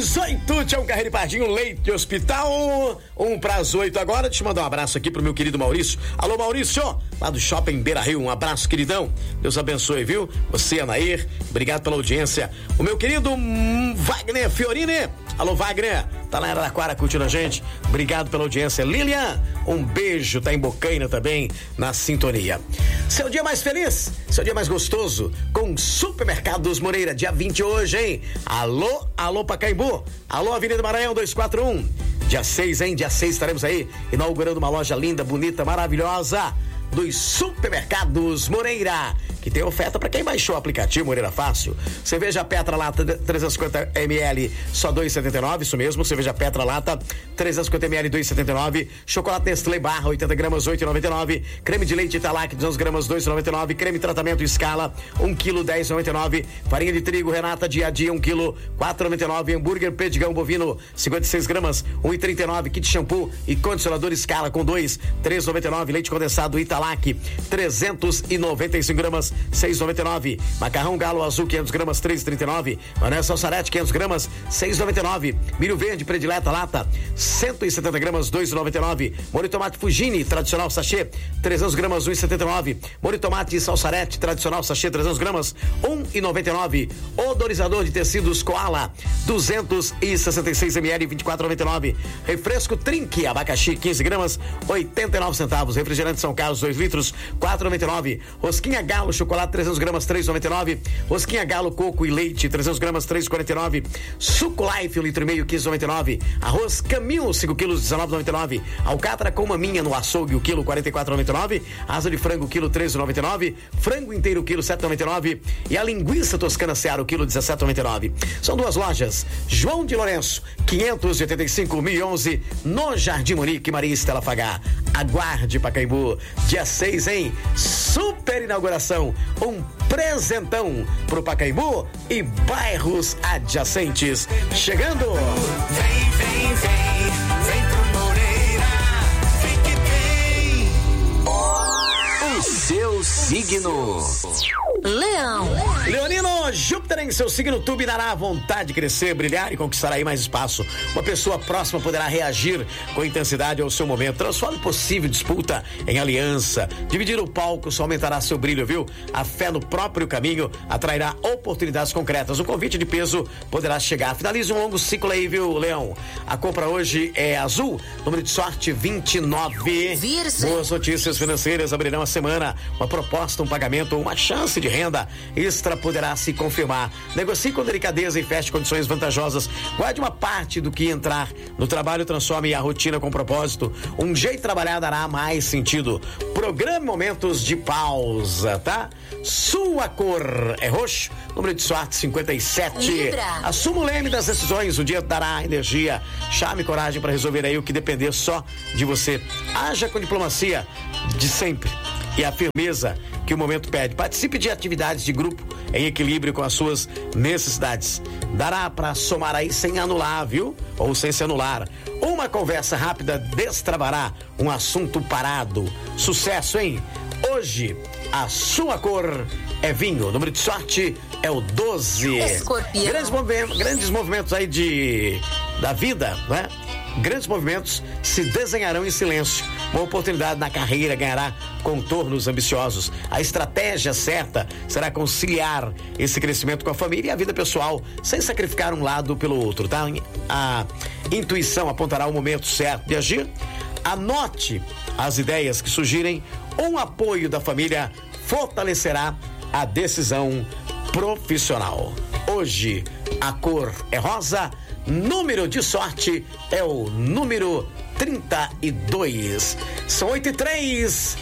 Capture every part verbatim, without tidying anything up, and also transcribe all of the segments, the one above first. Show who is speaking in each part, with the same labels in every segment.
Speaker 1: dezoito, Tião Carreiro Pardinho, Leite Hospital, um para as oito agora. Deixa eu mandar um abraço aqui pro meu querido Maurício. Alô, Maurício, lá do Shopping Beira Rio, um abraço, queridão. Deus abençoe, viu? Você, Anair, obrigado pela audiência. O meu querido Wagner Fiorini, alô, Wagner, tá lá em Araraquara curtindo a gente, obrigado pela audiência. Lilian, um beijo, tá em Bocaina também, na sintonia. Seu dia mais feliz, seu dia mais gostoso, com Supermercados Moreira, dia vinte hoje, hein? Alô, alô, Pacaembu, alô, Avenida Maranhão dois quatro um, dia seis, hein? Dia seis estaremos aí, inaugurando uma loja linda, bonita, maravilhosa, dos Supermercados Moreira, que tem oferta para quem baixou o aplicativo Moreira Fácil. Cerveja Petra Lata trezentos e cinquenta mililitros, só dois reais e setenta e nove centavos, isso mesmo. Cerveja Petra Lata trezentos e cinquenta mililitros, dois reais e setenta e nove centavos. Chocolate Nestlé Barra oitenta gramas, oito reais e noventa e nove centavos. Creme de leite Italac duzentas gramas, dois reais e noventa e nove centavos. Creme tratamento Escala um quilo, dez reais e noventa e nove centavos. Farinha de trigo Renata Dia a Dia um quilo, quatro reais e noventa e nove centavos. Hambúrguer Pedigão bovino cinquenta e seis gramas, um real e trinta e nove centavos. Kit shampoo e condicionador Escala com dois, três reais e noventa e nove centavos. Leite condensado Italac trezentos e noventa e cinco gramas, seis reais e noventa e nove centavos. Macarrão Galo Azul quinhentas gramas, três reais e trinta e nove centavos. Maionese Salsarete quinhentas gramas, seis reais e noventa e nove centavos. Milho verde Predileta Lata cento e setenta gramas, dois reais e noventa e nove centavos. Molho de tomate Fugini tradicional sachê trezentas gramas, um real e setenta e nove centavos. Molho de tomate Salsarete tradicional sachê trezentas gramas, um real e noventa e nove centavos. Odorizador de tecidos Koala duzentos e sessenta e seis mililitros, vinte e quatro reais e noventa e nove centavos. Refresco Trinque Abacaxi quinze gramas, oitenta e nove centavos. Refrigerante São Carlos dois litros, quatro reais e noventa e nove centavos. Rosquinha Galo Chocolate trezentas gramas, três reais e noventa e nove centavos. Rosquinha Galo Coco e Leite trezentas gramas, três reais e quarenta e nove centavos. Suco Life um litro e meio, quinze reais e noventa e nove centavos. Arroz Caminho cinco quilos, dezenove reais e noventa e nove centavos. Alcatra com maminha no açougue, o quilo quarenta e quatro reais e noventa e nove centavos. Asa de frango quilo treze reais e noventa e nove centavos. Frango inteiro quilo sete reais e noventa e nove centavos. E a linguiça toscana Seara o quilo dezessete reais e noventa e nove centavos. São duas lojas. João de Lourenço quinhentos e oitenta e cinco mil e onze no Jardim Monique, Maria Estela Fagá. Aguarde, Pacaembu, dia seis, hein? Super inauguração, um presentão pro Pacaembu e bairros adjacentes. Chegando!
Speaker 2: Vem, vem, vem, vem pro Moreira, vem que vem.
Speaker 3: O seu signo.
Speaker 4: Leão.
Speaker 1: Leonino, Júpiter em seu signo turbinará a vontade de crescer, brilhar e conquistar aí mais espaço. Uma pessoa próxima poderá reagir com intensidade ao seu momento. Transforme possível disputa em aliança. Dividir o palco só aumentará seu brilho, viu? A fé no próprio caminho atrairá oportunidades concretas. O convite de peso poderá chegar. Finalize um longo ciclo aí, viu, Leão? A compra hoje é azul, número de sorte vinte e nove.
Speaker 4: Virgem.
Speaker 1: Boas notícias financeiras abrirão a semana. Uma proposta, um pagamento ou uma chance de renda extra poderá se confirmar. Negocie com delicadeza e feche condições vantajosas. Guarde uma parte do que entrar no trabalho, transforme a rotina com propósito. Um jeito de trabalhar dará mais sentido. Programe momentos de pausa, tá? Sua cor é roxo, número de sorte cinquenta e sete.
Speaker 4: Libra.
Speaker 1: Assuma o leme das decisões, o dia dará energia, charme e coragem para resolver aí o que depender só de você. Haja com diplomacia de sempre e a firmeza que o momento pede. Participe de atividades de grupo em equilíbrio com as suas necessidades. Dará para somar aí sem anular, viu? Ou sem se anular. Uma conversa rápida destravará um assunto parado. Sucesso, hein? Hoje, a sua cor é vinho. O número de sorte é o doze.
Speaker 4: Escorpião.
Speaker 1: Grandes movimentos, grandes movimentos aí de da vida, né? Grandes movimentos se desenharão em silêncio. Uma oportunidade na carreira ganhará contornos ambiciosos. A estratégia certa será conciliar esse crescimento com a família e a vida pessoal, sem sacrificar um lado pelo outro, tá? A intuição apontará o momento certo de agir. Anote as ideias que surgirem. Um apoio da família fortalecerá a decisão profissional. Hoje, a cor é rosa. Número de sorte é o número trinta e dois. São oito e três.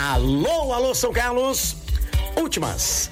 Speaker 1: Alô, alô, São Carlos. Últimas,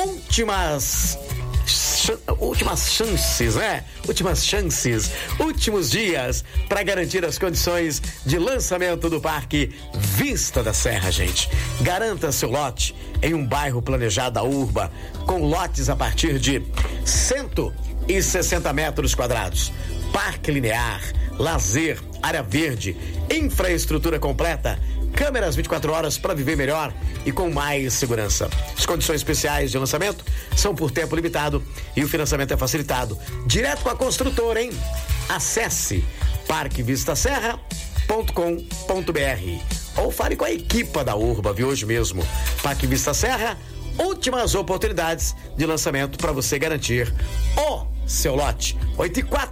Speaker 1: últimas, ch- últimas chances, né? Últimas chances, últimos dias para garantir as condições de lançamento do Parque Vista da Serra, gente. Garanta seu lote em um bairro planejado da Urba, com lotes a partir de cento e sessenta metros quadrados. Parque linear, lazer, área verde, infraestrutura completa, câmeras vinte e quatro horas para viver melhor e com mais segurança. As condições especiais de lançamento são por tempo limitado e o financiamento é facilitado direto com a construtora, hein? Acesse parque vista serra ponto com ponto b r ou fale com a equipa da Urba, viu, hoje mesmo. Parque Vista Serra, últimas oportunidades de lançamento para você garantir o seu lote. oito e quatro